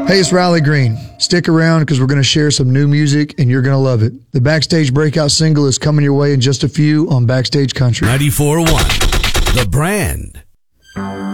Hey, it's Riley Green. Stick around because we're going to share some new music and you're going to love it. The Backstage Breakout single is coming your way in just a few on Backstage Country. 94.1, The Brand.